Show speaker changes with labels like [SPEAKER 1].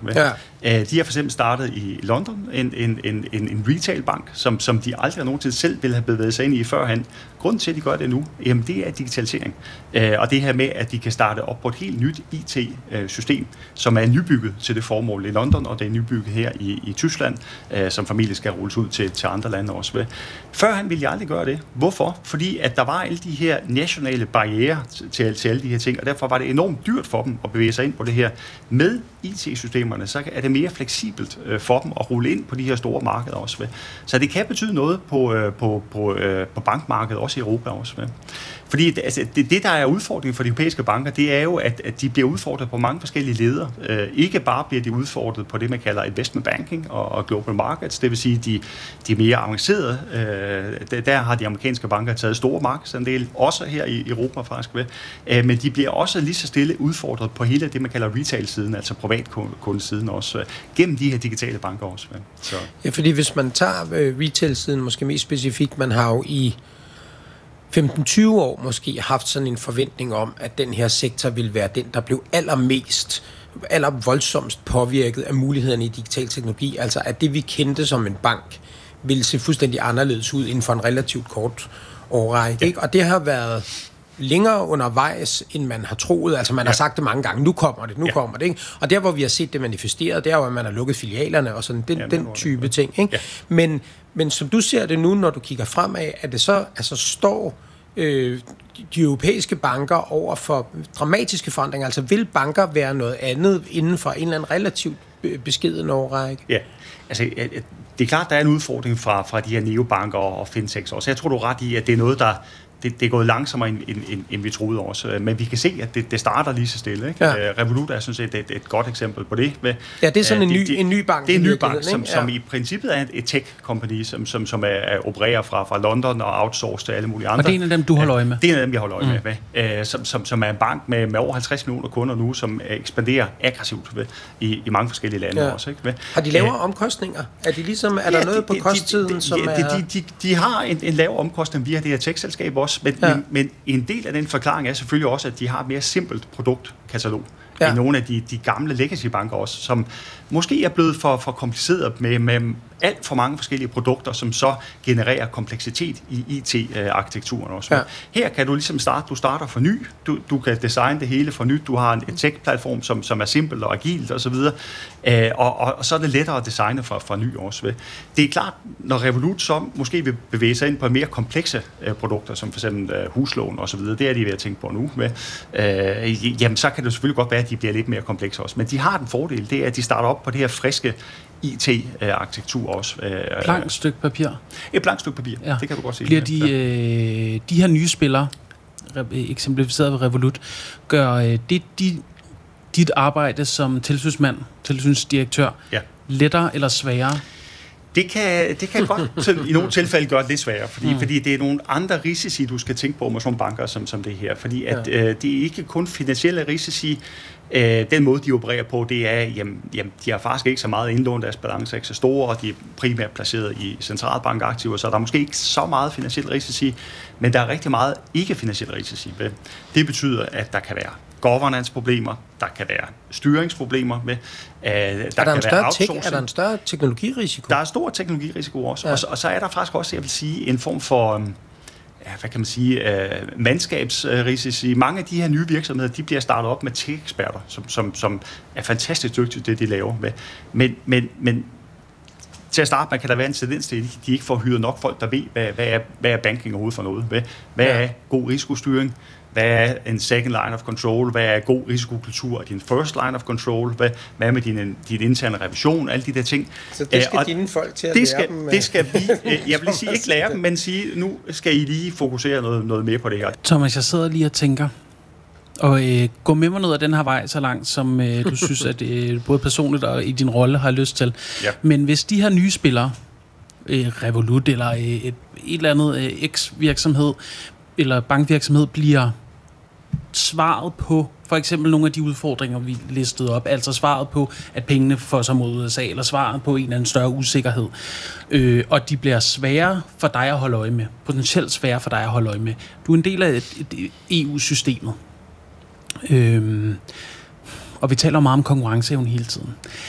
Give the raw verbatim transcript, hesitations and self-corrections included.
[SPEAKER 1] Ja.
[SPEAKER 2] Øh, de har for eksempel startet i London en, en, en, en retailbank, som, som de aldrig nogensinde selv ville have bevæget sig ind i førhen. Grunden til, at de gør det nu, jamen det er digitalisering. Øh, og det her med, at de kan starte op på et helt nyt I T-system, som er nybygget til det formål i London, og det er nybygget her i, i Tyskland, øh, som familie skal rulles ud til, til andre lande også. Førhen ville jeg aldrig gøre det. Hvorfor? Fordi at der var alle de her nationale barrierer til, til alle de her ting, og derfor var det enormt dyrt for dem at bevæge sig ind på det her. Med I T-systemerne, så er det mere fleksibelt øh, for dem at rulle ind på de her store markeder også. Ved. Så det kan betyde noget på, øh, på, på, øh, på bankmarkedet, også i Europa også. Ved. Fordi det, altså, det, det, der er udfordringen for de europæiske banker, det er jo, at, at de bliver udfordret på mange forskellige ledder. Øh, ikke bare bliver de udfordret på det, man kalder investment banking og, og global markets, det vil sige, de, de mere avancerede. Øh, der, der har de amerikanske banker taget store markedsandele, også her i Europa faktisk. Ved. Øh, men de bliver også lige så stille udfordret på hele det, man kalder retail-siden, altså privatkundesiden også, øh, gennem de her digitale banker også. Ved. Så.
[SPEAKER 1] Ja, fordi hvis man tager øh, retail-siden måske mest specifikt, man har jo i femten til tyve år måske haft sådan en forventning om, at den her sektor vil være den, der blev allermest, aller voldsomst påvirket af mulighederne i digital teknologi. Altså at det, vi kendte som en bank, ville se fuldstændig anderledes ud inden for en relativt kort årrække. Ikke? Og det har været længere undervejs, end man har troet. Altså man ja. har sagt det mange gange, nu kommer det, nu ja. kommer det. Ikke? Og der, hvor vi har set det manifesteret, det er jo, at man har lukket filialerne og sådan den, ja, den type det. ting. Ikke? Ja. Men, men som du ser det nu, når du kigger fremad, at det så altså står øh, de europæiske banker over for dramatiske forandringer. Altså vil banker være noget andet inden for en eller anden relativt beskeden årrække?
[SPEAKER 2] Ja, altså det er klart, der er en udfordring fra, fra de her neobanker og fintechs også. Jeg tror, du er ret i, at det er noget, der Det, det er gået langsommere, end, end, end vi troede også. Men vi kan se, at det, det starter lige så stille. Ikke? Ja. Revolut er sådan set et, et godt eksempel på det.
[SPEAKER 1] Ja, det er sådan en, ny, de, en ny bank.
[SPEAKER 2] Det er en ny bank, som, ja. som i princippet er et tech-company, som, som, som er, er opererer fra, fra London og outsourced til alle mulige andre.
[SPEAKER 3] Og det er en af dem, du holder øje med?
[SPEAKER 2] Det er en af dem, jeg holder øje mm. med. med. Som, som, som er en bank med, med over halvtreds millioner kunder nu, som ekspanderer aggressivt ved, i, i mange forskellige lande ja. også. Ikke? Ved.
[SPEAKER 1] Har de lavere Æh, omkostninger? Er, de ligesom, er ja, der noget de, på kosttiden, de, de, som
[SPEAKER 2] ja,
[SPEAKER 1] er...
[SPEAKER 2] De, de, de har en, en lav omkostning via det her tech-selskab også, men, ja. men, men en del af den forklaring er selvfølgelig også, at de har et mere simpelt produktkatalog ja. end nogle af de, de gamle legacy-banker også, som måske er blevet for, for kompliceret med, med alt for mange forskellige produkter, som så genererer kompleksitet i I T-arkitekturen også. Ja. Her kan du ligesom starte, du starter for ny, du, du kan designe det hele for nyt, du har en tech-platform, som, som er simpelt og agilt osv., og, og, og, og så er det lettere at designe for, for ny også. Det er klart, når Revolut så måske vil bevæge sig ind på mere komplekse øh, produkter, som for eksempel øh, huslån osv., det er de ved at tænke på nu, med, øh, jamen så kan det selvfølgelig godt være, at de bliver lidt mere komplekse også, men de har den fordel, det er, at de starter op på det her friske I T-arkitektur også.
[SPEAKER 3] Blankt stykke papir.
[SPEAKER 2] Et blankt stykke papir, ja. Det kan du godt sige.
[SPEAKER 3] Bliver de, øh, de her nye spillere, eksemplificeret ved Revolut, gør øh, det de, dit arbejde som tilsynsmand, tilsynsdirektør, ja. lettere eller sværere?
[SPEAKER 2] Det kan, det kan godt i nogle tilfælde gøre det lidt sværere, fordi, mm. fordi det er nogle andre risici, du skal tænke på med sådan banker som, som det her. Fordi at, ja. øh, det er ikke kun finansielle risici. Øh, den måde, de opererer på, det er, jamen, jamen, de har faktisk ikke så meget indlån, deres balance er ikke så store, og de er primært placeret i centralbankaktiver, så der er måske ikke så meget finansielle risici, men der er rigtig meget ikke-finansielle risici. Det betyder, at der kan være governance-problemer, der kan være styringsproblemer med, øh, der,
[SPEAKER 1] er der
[SPEAKER 2] kan
[SPEAKER 1] en
[SPEAKER 2] være
[SPEAKER 1] større
[SPEAKER 2] outsourcing.
[SPEAKER 1] Tek- er der en større teknologirisiko?
[SPEAKER 2] Der er stor teknologirisiko også, ja. og, og så er der faktisk også, jeg vil sige, en form for, ja, hvad kan man sige, øh, mandskabsrisici. Mange af de her nye virksomheder, de bliver startet op med tech-eksperter, som, som, som er fantastisk dygtige til det, de laver med. Men, men, men til at starte med kan der være en tendens til, at de ikke får hyret nok folk, der ved, hvad, hvad, er, hvad er banking overhovedet for noget. Hvad, hvad ja. er god risikostyring? Hvad er en second line of control? Hvad er god risikokultur? Din first line of control? Hvad, hvad er med din, din interne revision? Alle de der ting.
[SPEAKER 1] Så det skal uh, dine folk til at
[SPEAKER 2] det
[SPEAKER 1] lære
[SPEAKER 2] skal,
[SPEAKER 1] dem?
[SPEAKER 2] Det skal vi, jeg vil sige ikke lære dem, men sige, nu skal I lige fokusere noget, noget mere på det her.
[SPEAKER 3] Thomas, jeg sidder lige og tænker, og øh, gå med mig ned ad den her vej så langt, som øh, du synes, at øh, både personligt og i din rolle har lyst til. Ja. Men hvis de her nye spillere, øh, Revolut eller øh, et, et eller andet øh, X-virksomhed, eller bankvirksomhed bliver svaret på for eksempel nogle af de udfordringer, vi listede op, altså svaret på, at pengene får sig mod U S A, eller svaret på en eller anden større usikkerhed, øh, og de bliver svære for dig at holde øje med, potentielt svære for dig at holde øje med. Du er en del af et, et E U-systemet, øh, og vi taler meget om konkurrenceevne hele tiden.